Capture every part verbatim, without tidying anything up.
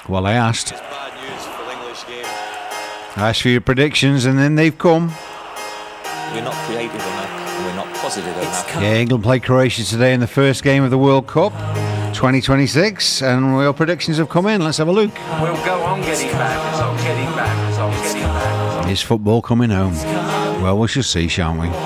Well, I asked. It's bad news for the English game. I asked for your predictions, and then they've come. We're not creative enough, and we're not positive enough. Yeah, England play Croatia today in the first game of the World Cup twenty twenty-six, and your predictions have come in. Let's have a look. We'll go on getting back, it's on getting back, it's on getting back. It's on. Is football coming home? Well, we shall see, shan't we?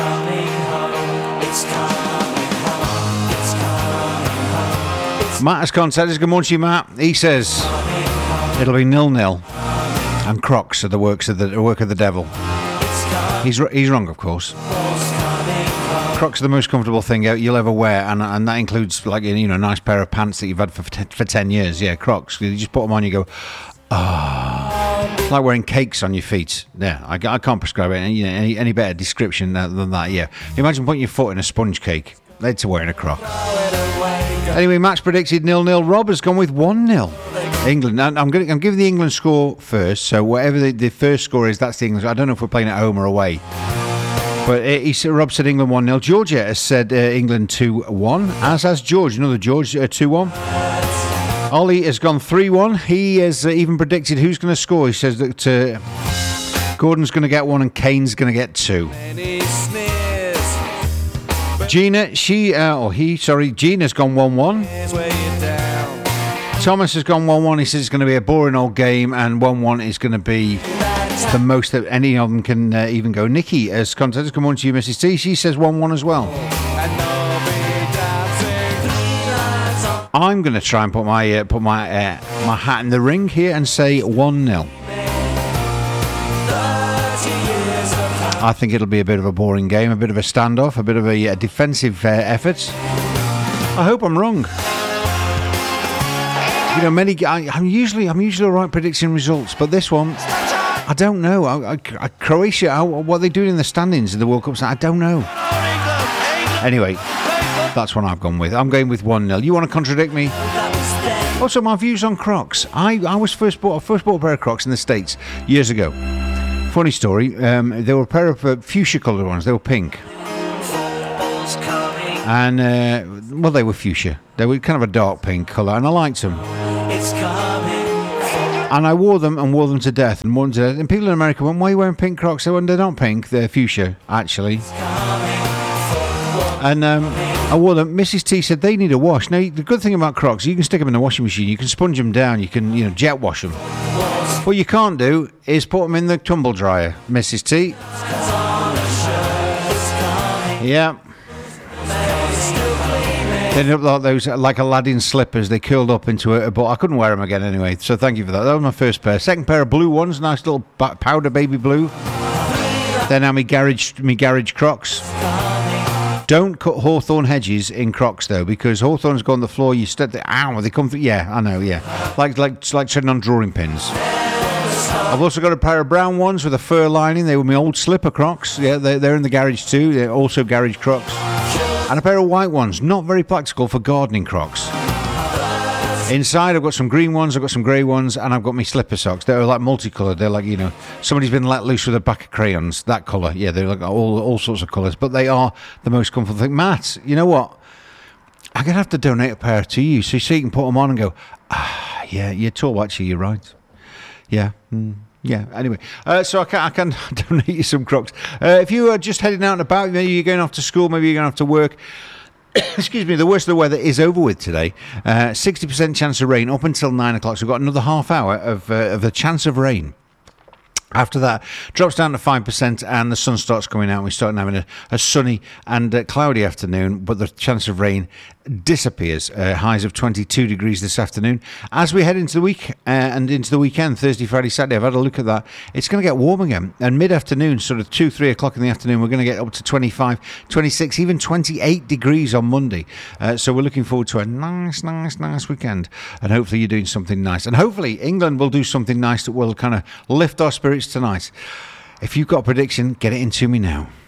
Matt has contacted us. Good morning to you, Matt. He says it'll be nil-nil, and Crocs are the works of the, the work of the devil. He's he's wrong, of course. Crocs are the most comfortable thing you'll ever wear, and and that includes like you know a nice pair of pants that you've had for for ten years. Yeah, Crocs. You just put them on, you go, ah, oh. It's like wearing cakes on your feet. Yeah, I, I can't prescribe any, you know, any any better description than that. Yeah, imagine putting your foot in a sponge cake. That's wearing a Croc. Anyway, Max predicted nil-nil. Rob has gone with one-nil. England. I'm going. I'm giving the England score first. So whatever the, the first score is, that's the England. I don't know if we're playing at home or away. But uh, he said, Rob said England one-nil. Georgia has said uh, England two-one. As has George. Another George uh, two-one. Ollie has gone three-one. He has uh, even predicted who's going to score. He says that uh, Gordon's going to get one and Kane's going to get two. Gina, she, uh, or he, sorry, Gina's gone one-one. Thomas has gone one-one. He says it's going to be a boring old game, and one-one is going to be the most that any of them can uh, even go. Nikki has contacted us. Come on to you, Missus T. She says one-one as well. I'm going to try and put my uh, put my uh, my hat in the ring here and say one-nil. I think it'll be a bit of a boring game, a bit of a standoff, a bit of a, a defensive uh, effort. I hope I'm wrong. You know, many. I, I'm usually I'm usually all right predicting results, but this one, I don't know. I, I, I, Croatia, I, what are they doing in the standings of the World Cup? I don't know. Anyway, that's what I've gone with. I'm going with one-nil. You want to contradict me? Also, my views on Crocs. I, I was first bought I first bought a pair of Crocs in the States years ago. Funny story, um, there were a pair of uh, fuchsia coloured ones. They were pink. And, uh, well, they were fuchsia. They were kind of a dark pink colour, and I liked them. And I wore them and wore them to death. And, wore them to death. And people in America went, why are you wearing pink Crocs? They went, they're not pink, they're fuchsia, actually. And um, I wore them. Missus T said they need a wash. Now, the good thing about Crocs, you can stick them in the washing machine. You can sponge them down. You can, you know, jet wash them. What you can't do is put them in the tumble dryer, Missus T. Yeah. They ended up like those, like Aladdin slippers. They curled up into a, a ball. I couldn't wear them again anyway, so thank you for that. That was my first pair. Second pair of blue ones, nice little powder baby blue. They're now me garage, me garage Crocs. Don't cut hawthorn hedges in Crocs though, because hawthorns go on the floor. You step there, ow, they come through. Yeah, I know. Yeah, like like like treading on drawing pins. I've also got a pair of brown ones with a fur lining. They were my old slipper Crocs. Yeah, they're, they're in the garage too. They're also garage Crocs. And a pair of white ones, not very practical for gardening Crocs. Inside I've got some green ones, I've got some grey ones, and I've got my slipper socks. They're like multicoloured. They're like, you know, somebody's been let loose with a pack of crayons. That colour. Yeah, they're like all all sorts of colours. But they are the most comfortable thing. Matt, you know what? I'm going to have to donate a pair to you so you can put them on and go, ah, yeah, you're tall, actually, you're right. Yeah, mm. Yeah, anyway, uh, so I can, I can donate you some Crocs. Uh, if you are just heading out and about, maybe you're going off to school, maybe you're going off to work, excuse me, the worst of the weather is over with today. Uh, sixty percent chance of rain up until nine o'clock, so we've got another half hour of, uh, of the chance of rain. After that, drops down to five percent and the sun starts coming out. We start having a, a sunny and uh, cloudy afternoon, but the chance of rain disappears. Uh, highs of twenty-two degrees this afternoon. As we head into the week uh, and into the weekend, Thursday, Friday, Saturday, I've had a look at that. It's going to get warm again. And mid-afternoon, sort of two, three o'clock in the afternoon, we're going to get up to twenty-five, twenty-six, even twenty-eight degrees on Monday. Uh, so we're looking forward to a nice, nice, nice weekend. And hopefully you're doing something nice. And hopefully England will do something nice that will kind of lift our spirits tonight. If you've got a prediction, get it into me now.